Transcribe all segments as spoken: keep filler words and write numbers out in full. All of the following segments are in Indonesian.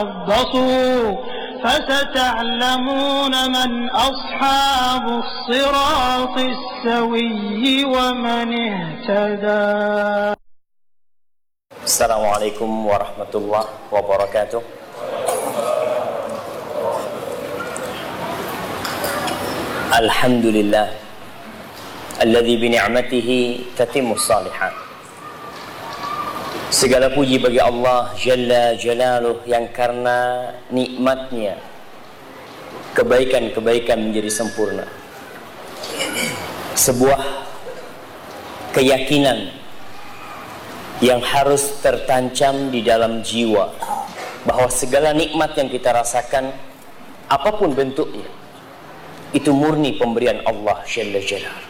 تربصوا فستعلمون من أصحاب الصراط السوي ومن اهتدى. السلام عليكم ورحمة الله وبركاته. الحمد لله الذي بنعمته تتم الصالحات. Segala puji bagi Allah Jalla Jalaluh yang karena nikmatnya kebaikan-kebaikan menjadi sempurna. Sebuah keyakinan yang harus tertancap di dalam jiwa bahwa segala nikmat yang kita rasakan, apapun bentuknya, itu murni pemberian Allah Jalla Jalaluh.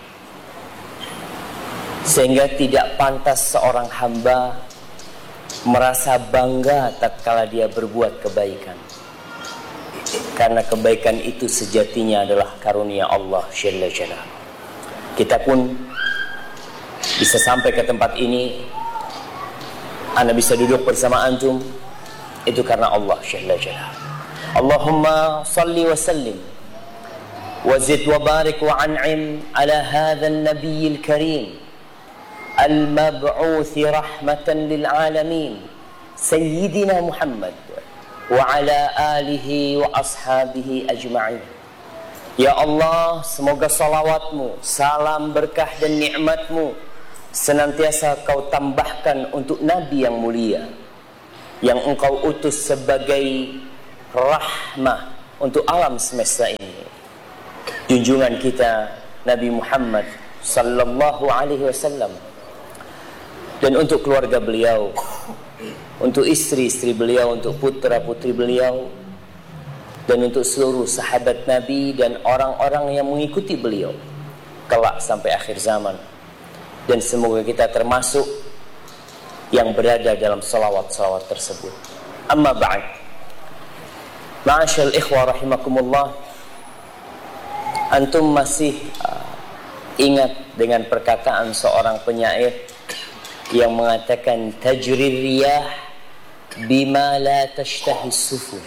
Sehingga tidak pantas seorang hamba merasa bangga tatkala dia berbuat kebaikan, karena kebaikan itu sejatinya adalah karunia Allah Jalla Jalaluh. Kita pun bisa sampai ke tempat ini, Anda bisa duduk bersama antum, itu karena Allah Jalla Jalaluh. Allahumma salli wa sallim wa zid wa barik wa an'im ala hadzal nabiyil karim المبعوث رحمة للعالمين سيدنا محمد وعلى آله وأصحابه أجمعين. Ya Allah, semoga salawatmu, salam berkah dan nikmatmu senantiasa kau tambahkan untuk Nabi yang mulia, yang engkau utus sebagai rahmah untuk alam semesta ini, junjungan kita Nabi Muhammad sallallahu alaihi wasallam, dan untuk keluarga beliau, untuk istri-istri beliau, untuk putra-putri beliau, dan untuk seluruh sahabat Nabi dan orang-orang yang mengikuti beliau kelak sampai akhir zaman. Dan semoga kita termasuk yang berada dalam salawat-salawat tersebut. Amma ba'd. Ma'asyal ikhwa rahimakumullah, antum masih uh, ingat dengan perkataan seorang penyair yang mengatakan tajri riyah bima la tashtahi sufun.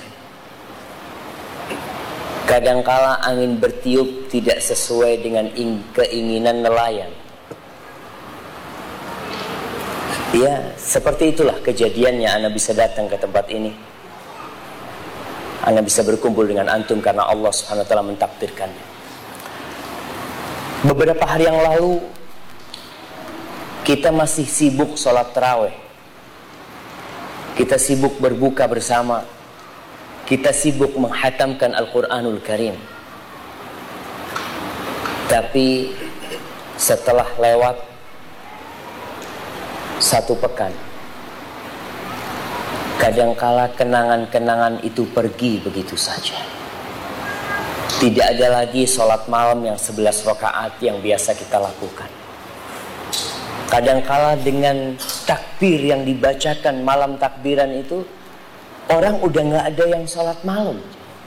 Kadangkala angin bertiup tidak sesuai dengan keinginan nelayan. Ya, seperti itulah kejadiannya. Anda bisa datang ke tempat ini, Anda bisa berkumpul dengan antum karena Allah Subhanahu wa taala mentakdirkannya. Beberapa hari yang lalu kita masih sibuk sholat tarawih, kita sibuk berbuka bersama, kita sibuk menghatamkan Al-Quranul Karim. Tapi setelah lewat satu pekan, kadangkala kenangan-kenangan itu pergi begitu saja. Tidak ada lagi sholat malam yang sebelas rakaat yang biasa kita lakukan. Kadangkala dengan takbir yang dibacakan malam takbiran itu, orang udah gak ada yang sholat malam.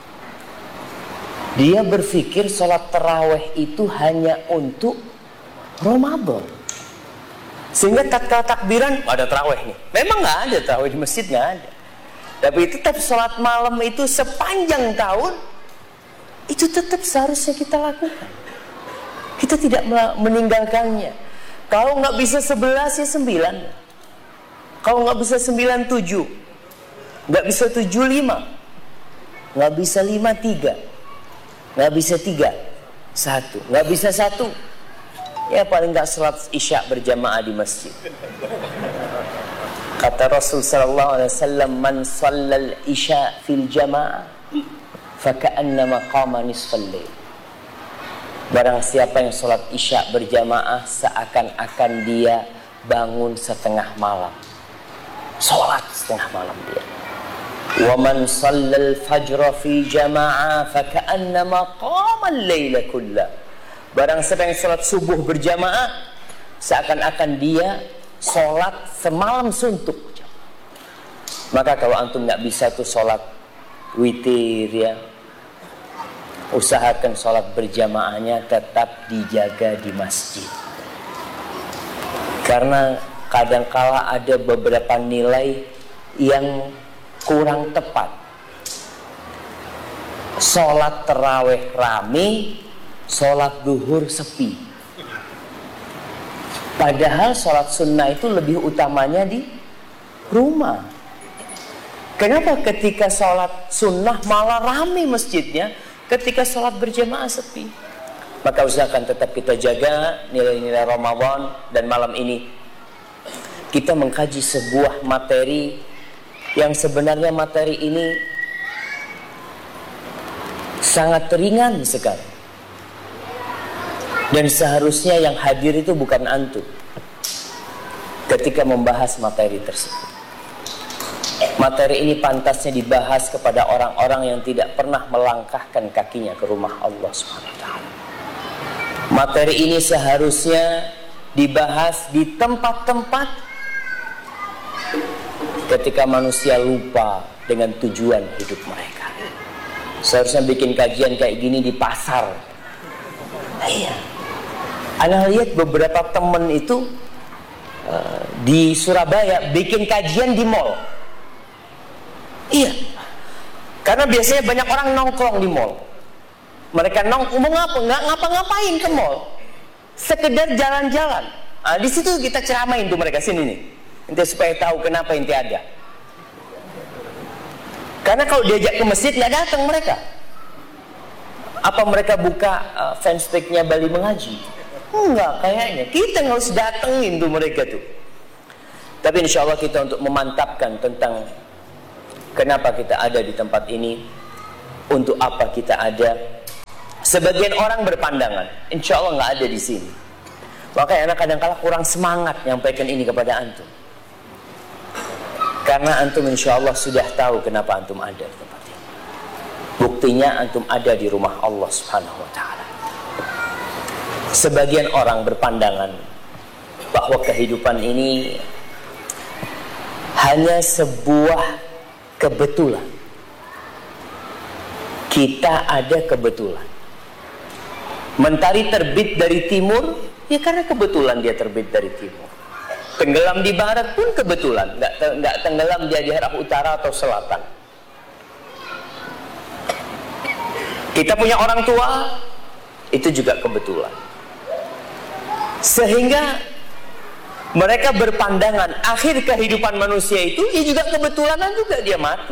Dia berpikir sholat tarawih itu hanya untuk Ramadan. Sehingga tatkala takbiran, ada tarawih nih. Memang gak ada tarawih di masjid, gak ada. Tapi tetap sholat malam itu sepanjang tahun, itu tetap seharusnya kita lakukan. Kita tidak meninggalkannya. Kalau nggak bisa sebelas ya sembilan. Kalau nggak bisa sembilan tujuh, nggak bisa tujuh lima, nggak bisa lima tiga, nggak bisa tiga satu, nggak bisa satu. Ya paling nggak sholat isya berjamaah di masjid. Kata Rasul Sallallahu Alaihi Wasallam, man shallal isya fil jamaah, faka'annama qama nisfal lail. Barang siapa yang sholat isya berjamaah, seakan-akan dia bangun setengah malam. Sholat setengah malam dia. Wa man shallal fajra fi jama'ah faka'annama qama al-laila kullah. Barang siapa yang sholat subuh berjamaah, seakan-akan dia sholat semalam suntuk. Maka kalau antum nggak bisa tuh sholat witir ya, usahakan sholat berjamaahnya tetap dijaga di masjid. Karena kadangkala ada beberapa nilai yang kurang tepat sholat taraweh rame, sholat duhur sepi. Padahal sholat sunnah itu lebih utamanya di rumah. Kenapa ketika sholat sunnah malah rame masjidnya, ketika sholat berjamaah sepi? Maka usahakan tetap kita jaga nilai-nilai Ramadan. Dan malam ini kita mengkaji sebuah materi yang sebenarnya materi ini sangat ringan sekali. Dan seharusnya yang hadir itu bukan antum ketika membahas materi tersebut. Materi ini pantasnya dibahas kepada orang-orang yang tidak pernah melangkahkan kakinya ke rumah Allah subhanahu wa taala. Materi ini seharusnya dibahas di tempat-tempat ketika manusia lupa dengan tujuan hidup mereka. Seharusnya bikin kajian kayak gini di pasar. Iya. Ana lihat beberapa temen itu uh, di Surabaya bikin kajian di mall. Iya. Karena biasanya banyak orang nongkrong di mall. Mereka nongkrong mau ngapa? Nggak ngapa-ngapain ke mall. Sekedar jalan-jalan. Nah, di situ kita ceramain tuh mereka sini nih. Ente supaya tahu kenapa ente ada. Karena kalau diajak ke masjid nggak datang mereka. Apa mereka buka uh, fanspage-nya Bali Mengaji? Enggak, kayaknya kita nggak harus datengin tuh mereka tuh. Tapi insya Allah kita untuk memantapkan tentang kenapa kita ada di tempat ini, untuk apa kita ada. Sebagian orang berpandangan, insya Allah nggak ada di sini. Makanya anak kadang-kala kurang semangat nyampaikan ini kepada antum. Karena antum insya Allah sudah tahu kenapa antum ada di tempat ini. Buktinya antum ada di rumah Allah subhanahu wa ta'ala. Sebagian orang berpandangan bahwa kehidupan ini hanya sebuah kebetulan. Kita ada kebetulan. Mentari terbit dari timur, ya karena kebetulan dia terbit dari timur. Tenggelam di barat pun kebetulan, nggak nggak tenggelam dia di arah utara atau selatan. Kita punya orang tua, itu juga kebetulan. Sehingga mereka berpandangan akhir kehidupan manusia itu, ya juga kebetulanan juga dia mati.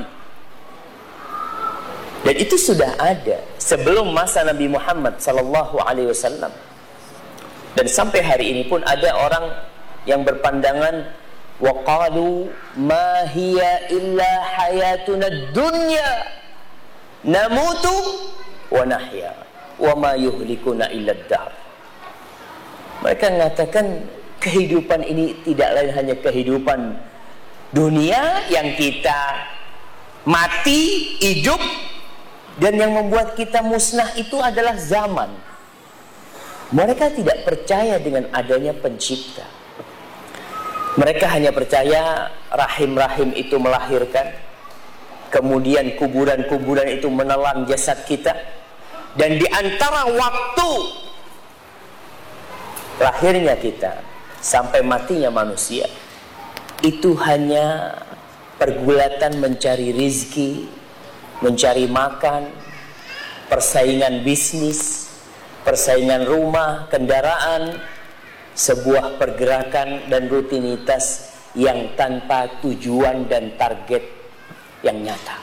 Dan itu sudah ada sebelum masa Nabi Muhammad sallallahu alaihi wasallam. Dan sampai hari ini pun ada orang yang berpandangan waqalu ma hiya illa hayatuna dunya namutu wa nahya wa ma yuhlikuna illa ad-dar. Mereka mengatakan kehidupan ini tidak lain hanya kehidupan dunia yang kita mati, hidup, dan yang membuat kita musnah itu adalah zaman. Mereka tidak percaya dengan adanya pencipta. Mereka hanya percaya rahim-rahim itu melahirkan, kemudian kuburan-kuburan itu menelan jasad kita, dan di antara waktu lahirnya kita sampai matinya manusia itu hanya pergulatan mencari rizki, mencari makan, persaingan bisnis, persaingan rumah, kendaraan, sebuah pergerakan dan rutinitas yang tanpa tujuan dan target yang nyata.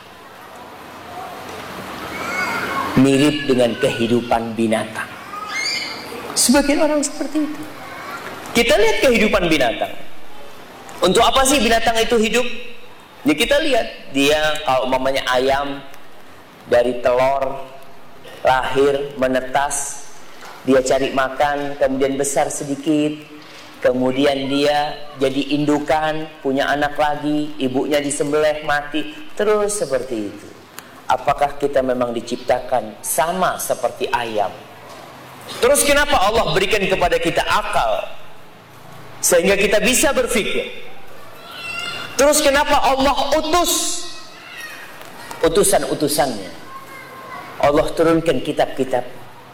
Mirip dengan kehidupan binatang. Sebagian orang seperti itu. Kita lihat kehidupan binatang. Untuk apa sih binatang itu hidup? Ya kita lihat, dia kalau umpamanya ayam dari telur lahir, menetas, dia cari makan, kemudian besar sedikit, kemudian dia jadi indukan, punya anak lagi, ibunya disembelih mati, terus seperti itu. Apakah kita memang diciptakan sama seperti ayam? Terus kenapa Allah berikan kepada kita akal sehingga kita bisa berpikir? Terus kenapa Allah utus utusan-utusannya? Allah turunkan kitab-kitab.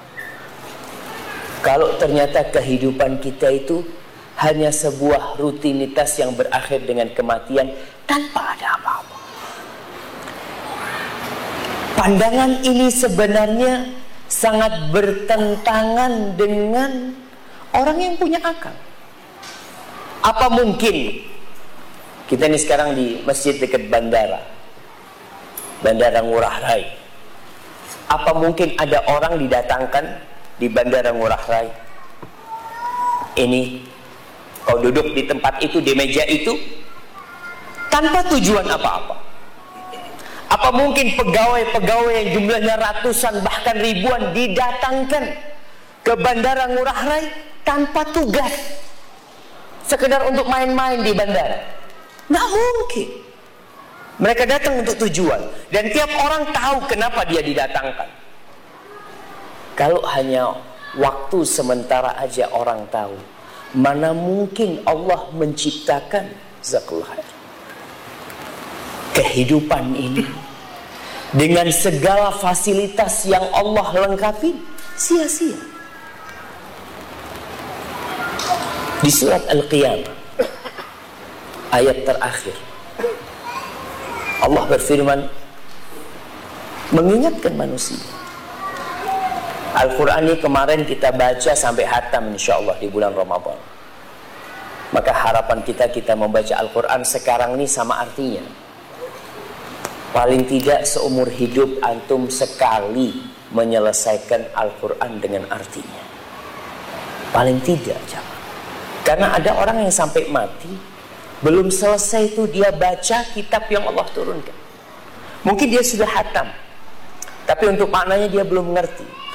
Kalau ternyata kehidupan kita itu hanya sebuah rutinitas yang berakhir dengan kematian tanpa ada apa-apa. Pandangan ini sebenarnya sangat bertentangan dengan orang yang punya akal. Apa mungkin kita ini sekarang di masjid dekat bandara, Bandara Ngurah Rai. Apa mungkin ada orang didatangkan di Bandara Ngurah Rai? Ini kau duduk di tempat itu, di meja itu, tanpa tujuan apa-apa. Apa mungkin pegawai-pegawai yang jumlahnya ratusan bahkan ribuan didatangkan ke Bandara Ngurah Rai tanpa tugas, sekedar untuk main-main di bandara? Nggak mungkin. Mereka datang untuk tujuan, dan tiap orang tahu kenapa dia didatangkan. Kalau hanya waktu sementara aja orang tahu, mana mungkin Allah menciptakan zakallah kehidupan ini dengan segala fasilitas yang Allah lengkapi sia-sia. Di surat Al-Qiyamah ayat terakhir Allah berfirman mengingatkan manusia. Al-Quran ini kemarin kita baca sampai hatam insyaallah di bulan Ramadan. Maka harapan kita kita membaca Al-Quran sekarang ini sama artinya. Paling tidak seumur hidup antum sekali menyelesaikan Al-Quran dengan artinya. Paling tidak jangan. Karena ada orang yang sampai mati belum selesai itu dia baca kitab yang Allah turunkan. Mungkin dia sudah hatam, tapi untuk maknanya dia belum mengerti.